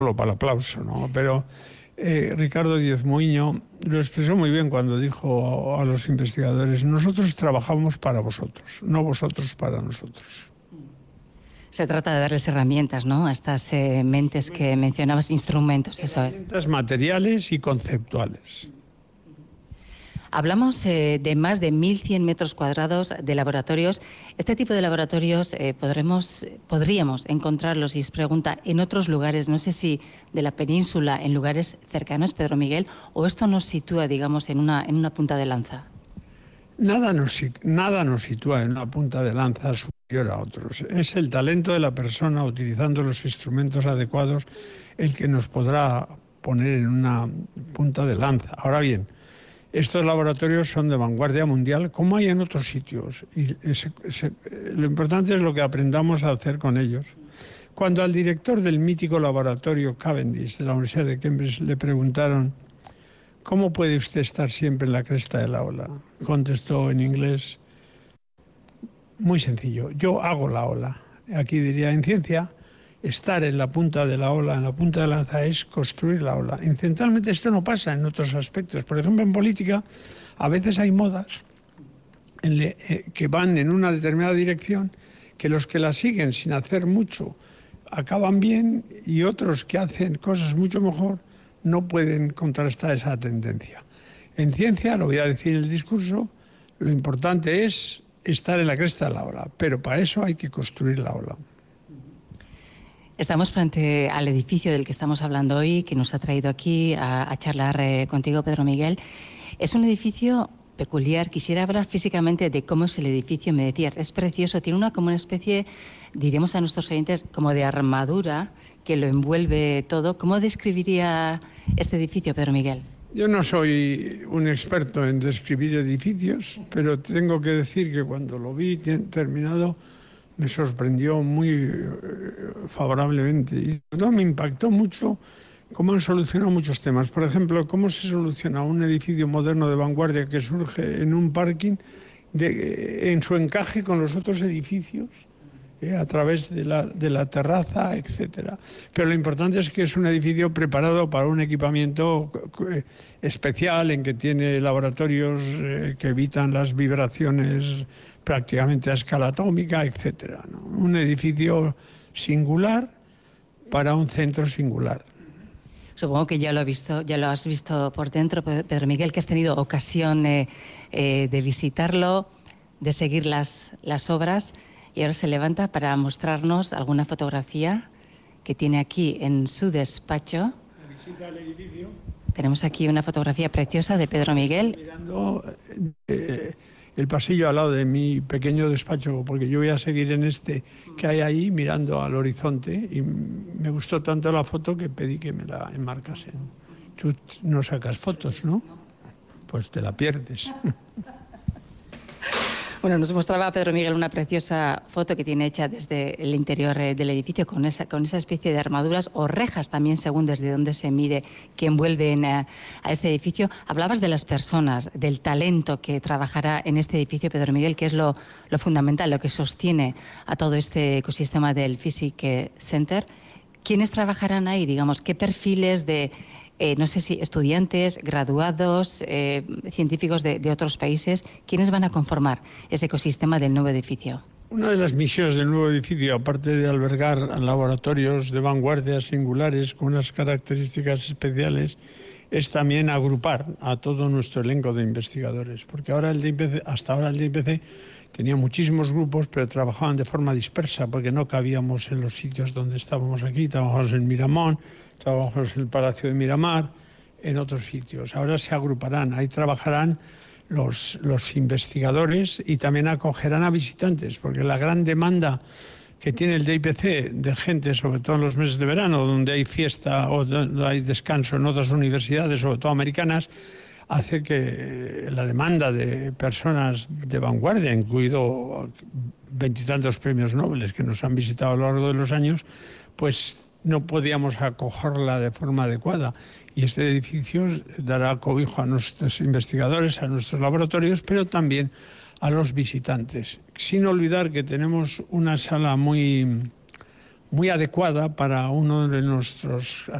solo para el aplauso, ¿no? Pero Ricardo Díez Muiño lo expresó muy bien cuando dijo a los investigadores: nosotros trabajamos para vosotros, no vosotros para nosotros. Se trata de darles herramientas, ¿no?, a estas mentes que mencionabas, instrumentos, eso es. Herramientas materiales y conceptuales. Hablamos de más de 1.100 metros cuadrados de laboratorios. Este tipo de laboratorios podríamos encontrarlos, y se pregunta, en otros lugares, no sé si de la península, en lugares cercanos, Pedro Miguel, o esto nos sitúa, digamos, en una punta de lanza. Nada nos sitúa en una punta de lanza superior a otros. Es el talento de la persona, utilizando los instrumentos adecuados, el que nos podrá poner en una punta de lanza. Ahora bien, estos laboratorios son de vanguardia mundial, como hay en otros sitios. Y lo importante es lo que aprendamos a hacer con ellos. Cuando al director del mítico laboratorio Cavendish de la Universidad de Cambridge le preguntaron: ¿cómo puede usted estar siempre en la cresta de la ola?, contestó en inglés: muy sencillo, yo hago la ola. Aquí diría: en ciencia, estar en la punta de la ola, en la punta de la lanza, es construir la ola. Incidentalmente, esto no pasa en otros aspectos. Por ejemplo, en política, a veces hay modas que van en una determinada dirección, que los que la siguen sin hacer mucho acaban bien, y otros que hacen cosas mucho mejor no pueden contrastar esa tendencia. En ciencia, lo voy a decir en el discurso, lo importante es estar en la cresta de la ola, pero para eso hay que construir la ola. Estamos frente al edificio del que estamos hablando hoy, que nos ha traído aquí a charlar contigo, Pedro Miguel. Es un edificio peculiar. Quisiera hablar físicamente de cómo es el edificio. Me decías, es precioso, tiene como una especie, diremos a nuestros oyentes, como de armadura que lo envuelve todo. ¿Cómo describiría este edificio, Pedro Miguel? Yo no soy un experto en describir edificios, pero tengo que decir que cuando lo vi terminado me sorprendió muy favorablemente. Y no, me impactó mucho cómo han solucionado muchos temas. Por ejemplo, cómo se soluciona un edificio moderno de vanguardia que surge en un parking en su encaje con los otros edificios, a través de la terraza, etcétera. Pero lo importante es que es un edificio preparado para un equipamiento especial, en que tiene laboratorios que evitan las vibraciones prácticamente a escala atómica, etcétera, ¿no? Un edificio singular para un centro singular. Supongo que ya lo has visto por dentro, Pedro Miguel, que has tenido ocasión de visitarlo, de seguir las obras. Y ahora se levanta para mostrarnos alguna fotografía que tiene aquí en su despacho. La visita al edificio. Tenemos aquí una fotografía preciosa de Pedro Miguel. Mirando el pasillo al lado de mi pequeño despacho, porque yo voy a seguir en este que hay ahí, mirando al horizonte, y me gustó tanto la foto que pedí que me la enmarcasen. Tú no sacas fotos, ¿no? Pues te la pierdes. Bueno, nos mostraba Pedro Miguel una preciosa foto que tiene hecha desde el interior del edificio, con esa especie de armaduras o rejas también, según desde donde se mire, que envuelven a este edificio. Hablabas de las personas, del talento que trabajará en este edificio, Pedro Miguel, que es lo fundamental, lo que sostiene a todo este ecosistema del Physics Center. ¿Quiénes trabajarán ahí? Digamos, ¿qué perfiles de no sé si estudiantes, graduados, científicos de otros países, ¿quiénes van a conformar ese ecosistema del nuevo edificio? Una de las misiones del nuevo edificio, aparte de albergar laboratorios de vanguardia singulares con unas características especiales, es también agrupar a todo nuestro elenco de investigadores, porque hasta ahora el DIPC tenía muchísimos grupos, pero trabajaban de forma dispersa, porque no cabíamos en los sitios donde estábamos aquí. Trabajamos en Miramón, trabajamos en el Palacio de Miramar, en otros sitios. Ahora se agruparán, ahí trabajarán los investigadores, y también acogerán a visitantes, porque la gran demanda que tiene el DIPC de gente, sobre todo en los meses de verano, donde hay fiesta o donde hay descanso en otras universidades, sobre todo americanas, hace que la demanda de personas de vanguardia, incluido 20 y tantos premios Nobel que nos han visitado a lo largo de los años, pues no podíamos acogerla de forma adecuada. Y este edificio dará cobijo a nuestros investigadores, a nuestros laboratorios, pero también a los visitantes. Sin olvidar que tenemos una sala muy muy adecuada para uno de nuestros